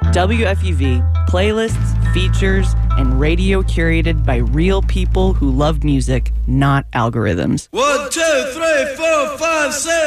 WFUV, playlists, features, and radio curated by real people who love music, not algorithms. 1, 2, 3, 4, 5, 6.